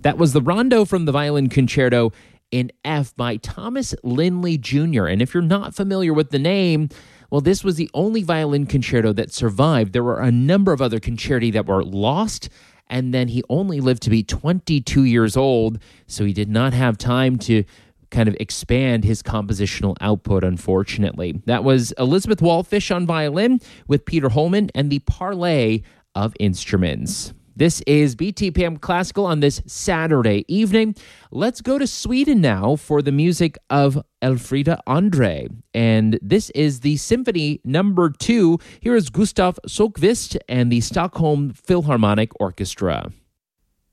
That was the Rondo from the Violin Concerto in F by Thomas Linley Jr. And if you're not familiar with the name, well, this was the only violin concerto that survived. There were a number of other concerti that were lost, and then he only lived to be 22 years old, so he did not have time to kind of expand his compositional output, unfortunately. That was Elizabeth Wallfish on violin with Peter Holman and the Parley of Instruments. This is BTPM Classical on this Saturday evening. Let's go to Sweden now for the music of Elfrida Andre. And this is the Symphony Number 2. Here is Gustav Sjökvist and the Stockholm Philharmonic Orchestra.